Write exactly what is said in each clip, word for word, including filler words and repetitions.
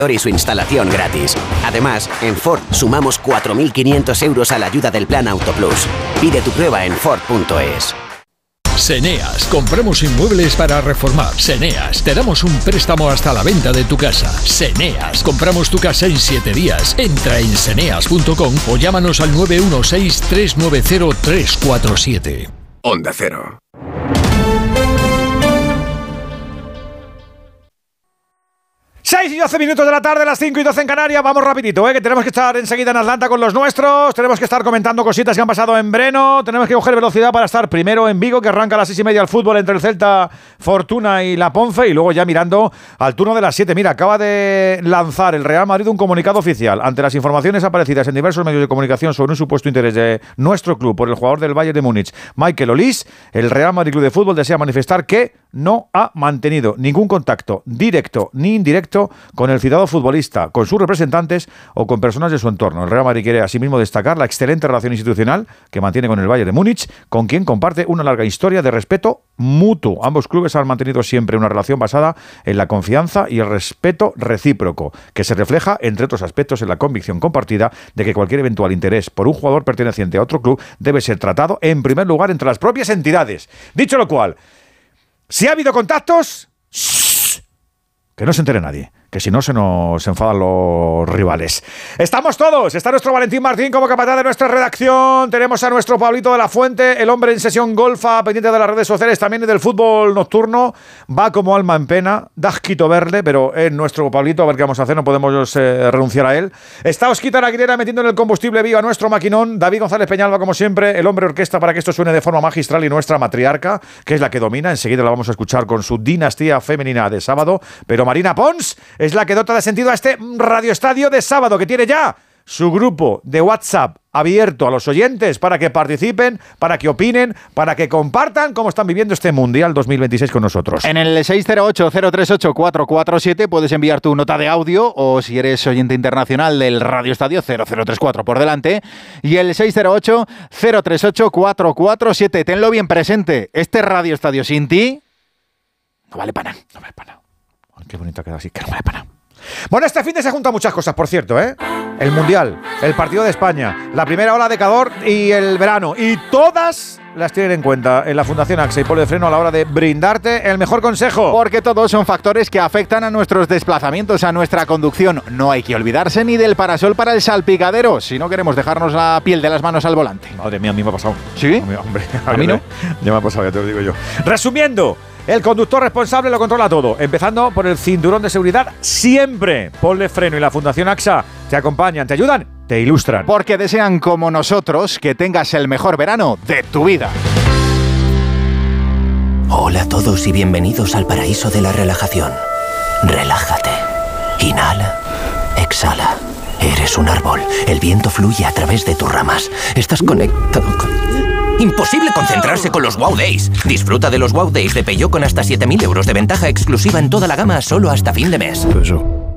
y su instalación gratis. Además, en Ford sumamos cuatro mil quinientos euros a la ayuda del Plan Auto Plus. Pide tu prueba en Ford punto es. Seneas, compramos inmuebles para reformar. Seneas, te damos un préstamo hasta la venta de tu casa. Seneas, compramos tu casa en siete días. Entra en seneas punto com o llámanos al nueve uno seis, tres nueve cero, tres cuatro siete. Onda Cero. seis y doce minutos de la tarde, las cinco y doce en Canarias. Vamos rapidito, ¿eh? Que tenemos que estar enseguida en Atlanta con los nuestros. Tenemos que estar comentando cositas que han pasado en Breno. Tenemos que coger velocidad para estar primero en Vigo, que arranca a las seis y media el fútbol entre el Celta Fortuna y la Ponce. Y luego ya mirando al turno de las siete. Mira, acaba de lanzar el Real Madrid un comunicado oficial ante las informaciones aparecidas en diversos medios de comunicación sobre un supuesto interés de nuestro club por el jugador del Bayern de Múnich, Michael Olise. El Real Madrid Club de Fútbol desea manifestar que no ha mantenido ningún contacto directo ni indirecto con el citado futbolista, con sus representantes o con personas de su entorno. El Real Madrid quiere asimismo destacar la excelente relación institucional que mantiene con el Bayern de Múnich, con quien comparte una larga historia de respeto mutuo. Ambos clubes han mantenido siempre una relación basada en la confianza y el respeto recíproco, que se refleja, entre otros aspectos, en la convicción compartida de que cualquier eventual interés por un jugador perteneciente a otro club debe ser tratado en primer lugar entre las propias entidades. Dicho lo cual, si ha habido contactos, que no se entere nadie, que si no se nos enfadan los rivales. Estamos todos, está nuestro Valentín Martín como capataz de nuestra redacción, tenemos a nuestro Pablito de la Fuente, el hombre en sesión golfa, pendiente de las redes sociales, también del fútbol nocturno, va como alma en pena, da asquito verle, pero es nuestro Pablito, a ver qué vamos a hacer, no podemos eh, renunciar a él. Está Osquita Aguilera metiendo en el combustible vivo a nuestro maquinón, David González Peñalba como siempre, el hombre orquesta para que esto suene de forma magistral y nuestra matriarca, que es la que domina, enseguida la vamos a escuchar con su dinastía femenina de sábado, pero Marina Pons es la que dota de sentido a este Radio Estadio de sábado, que tiene ya su grupo de WhatsApp abierto a los oyentes para que participen, para que opinen, para que compartan cómo están viviendo este Mundial dos mil veintiséis con nosotros. En el seis cero ocho, cero tres ocho, cuatro cuatro siete puedes enviar tu nota de audio, o si eres oyente internacional del Radio Estadio, cero cero tres cuatro por delante, y el seis cero ocho, cero tres ocho, cuatro cuatro siete. Tenlo bien presente, este Radio Estadio sin ti no vale para nada. No vale para nada. Qué bonito ha quedado así, que no vale para nada. Bueno, este fin de se juntan muchas cosas, por cierto, ¿eh? El Mundial, el partido de España, la primera ola de calor y el verano. Y todas las tienen en cuenta en la Fundación AXA y Polo de Freno a la hora de brindarte el mejor consejo. Porque todos son factores que afectan a nuestros desplazamientos, a nuestra conducción. No hay que olvidarse ni del parasol para el salpicadero, si no queremos dejarnos la piel de las manos al volante. Madre mía, a mí me ha pasado. ¿Sí? A mí, hombre, ¿A mí no? Ya me ha pasado, ya te lo digo yo. Resumiendo, el conductor responsable lo controla todo, empezando por el cinturón de seguridad siempre. Pol de Freno y la Fundación AXA te acompañan, te ayudan, te ilustran. Porque desean, como nosotros, que tengas el mejor verano de tu vida. Hola a todos y bienvenidos al paraíso de la relajación. Relájate. Inhala. Exhala. Eres un árbol. El viento fluye a través de tus ramas. Estás conectado con... Imposible concentrarse con los Wow Days. Disfruta de los Wow Days de Peugeot con hasta siete mil euros de ventaja exclusiva en toda la gama solo hasta fin de mes. Eso.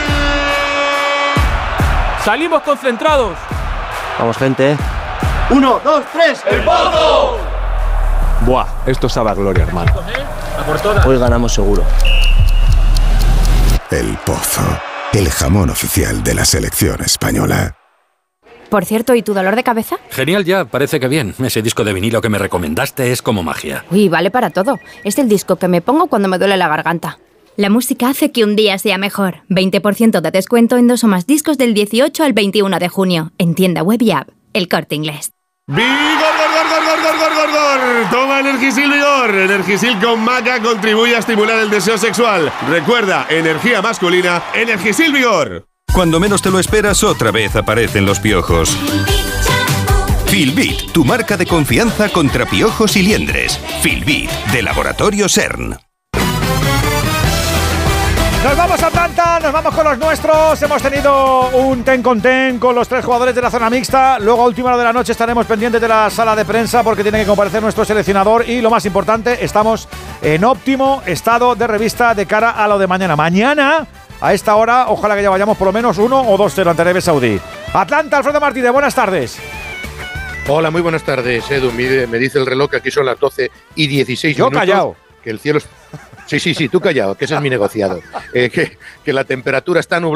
¡Salimos concentrados! Vamos, gente. ¡Uno, dos, tres! ¡El Pozo! Buah, esto sabe a gloria, hermano. Hoy ganamos seguro. El Pozo, el jamón oficial de la selección española. Por cierto, ¿y tu dolor de cabeza? Genial ya, parece que bien. Ese disco de vinilo que me recomendaste es como magia. Uy, vale para todo. Es el disco que me pongo cuando me duele la garganta. La música hace que un día sea mejor. veinte por ciento de descuento en dos o más discos del dieciocho al veintiuno de junio. En tienda web y app. El Corte Inglés. ¡Vigor, gor, gor, gor, gor, gor, gor, gor! Toma Energisil Vigor. Energisil con maca contribuye a estimular el deseo sexual. Recuerda, energía masculina, Energisil Vigor. Cuando menos te lo esperas, otra vez aparecen los piojos. Filbit, tu marca de confianza contra piojos y liendres. Filbit, de Laboratorio CERN. Nos vamos a Atlanta, nos vamos con los nuestros. Hemos tenido un ten con ten con los tres jugadores de la zona mixta. Luego a última hora de la noche estaremos pendientes de la sala de prensa porque tiene que comparecer nuestro seleccionador. Y lo más importante, estamos en óptimo estado de revista de cara a lo de mañana. Mañana, a esta hora, ojalá que ya vayamos por lo menos uno o dos cero ante Arabia Saudí. Atlanta, Alfredo Martínez, buenas tardes. Hola, muy buenas tardes, Edu. Me dice el reloj que aquí son las doce y dieciséis Yo minutos. callado. Que el cielo... Sí, sí, sí, tú callado, que ese es mi negociado. Eh, que, que la temperatura está nublada.